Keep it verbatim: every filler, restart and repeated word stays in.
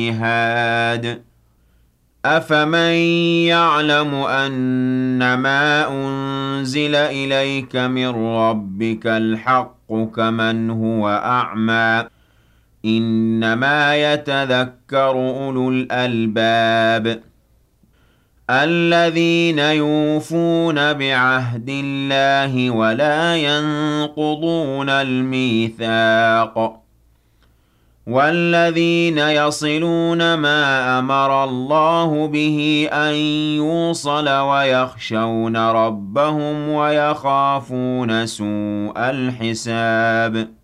مِهَادٍ أَفَمَن يَعْلَمُ أَنَّمَا أُنزِلَ إِلَيْكَ مِن رَّبِّكَ الْحَقُّ كَمَنْ هُوَ أَعْمَىٰ ۚ إِنَّمَا يَتَذَكَّرُ أُولُو الْأَلْبَابِ الَّذِينَ يُوفُونَ بِعَهْدِ اللَّهِ وَلَا يَنقُضُونَ الْمِيثَاقَ وَالَّذِينَ يَصِلُونَ مَا أَمَرَ اللَّهُ بِهِ أَن يُوصَلَ وَيَخْشَوْنَ رَبَّهُمْ وَيَخَافُونَ سُوءَ الْحِسَابِ